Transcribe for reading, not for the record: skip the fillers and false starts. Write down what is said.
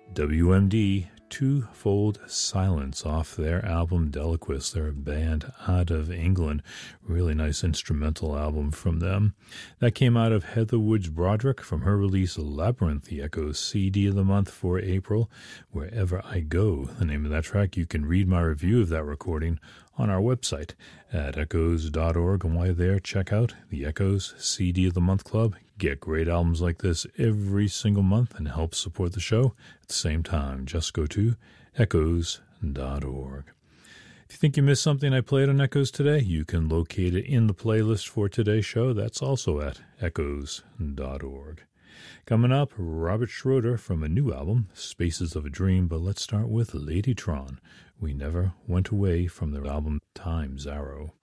WMD, Twofold Silence, off their album Deliquis. They're a band out of England. Really nice instrumental album from them. That came out of Heather Woods Broderick from her release Labyrinth, the Echoes CD of the month for April. Wherever I Go, the name of that track. You can read my review of that recording on our website at echoes.org. And while you're there, check out the Echoes CD of the Month Club. Get great albums like this every single month and help support the show. At the same time, just go to echoes.org. If you think you missed something I played on Echoes today, you can locate it in the playlist for today's show. That's also at echoes.org. Coming up, Robert Schroeder from a new album, Spaces of a Dream, but let's start with Ladytron. We Never Went Away from their album Time's Arrow.